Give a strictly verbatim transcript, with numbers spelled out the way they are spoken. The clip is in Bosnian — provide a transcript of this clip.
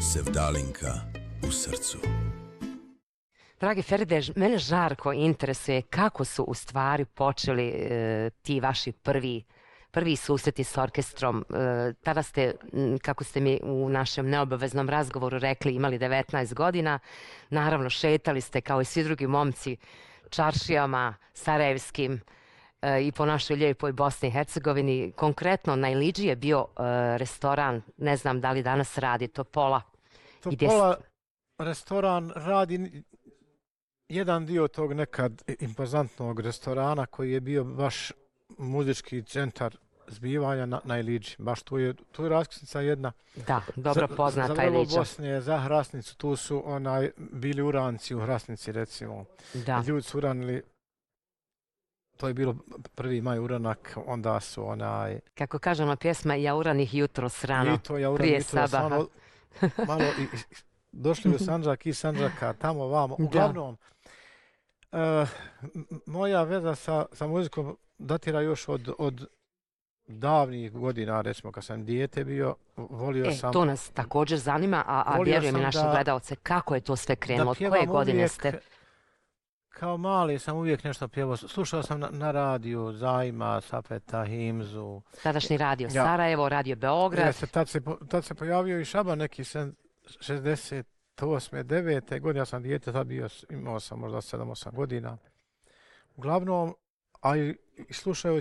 Sevdalinka u srcu. Dragi Feride, mene žarko interesuje kako su u stvari počeli e, ti vaši prvi, prvi susreti s orkestrom. E, tada ste, kako ste mi u našem neobaveznom razgovoru rekli, imali devetnaest godina. Naravno, šetali ste kao i svi drugi momci čaršijama, sarajevskim e, i po našoj lijepoj Bosni i Hercegovini. Konkretno, na Iliđi je bio e, restoran, ne znam da li danas radi, Topola. Topola restoran radi jedan dio tog nekad impozantnog restorana koji je bio baš muzički centar zbivanja na, na Iliđi. Baš tu je, tu je raskrsnica jedna. Da, dobro poznata za, Iliđa. Za Bosne, za Hrasnicu, tu su onaj, bili uranci u Hrasnici recimo. Da. Ljudi su uranili, to je bilo prvi maj uranak, onda su onaj... Kako kažemo pjesma, ja uranih jutro srano, I to ja prije jutro sabaha. Srano, malo i, došli u Sandžak i Sandžaka, tamo vamo. Uglavnom, uh, moja veza sa, sa muzikom datira još od, od davnih godina, recimo kad sam dijete bio, volio e, sam... E, to nas također zanima, a, a vjerujem i naše da, gledalce, kako je to sve krenulo, od koje godine uvijek, ste? Kao mali sam uvijek nešto pjevao, slušao sam na, na radiju, Zajma, Sapeta, Himzu. Tadašnji radio ja. Sarajevo, radio Beograd. Jeste, tad se, tad se pojavio i Šaban neki šezdeset osme, devete godine, ja sam dijete, tad bio, imao sam možda sedam osam godina. Uglavnom, a i slušao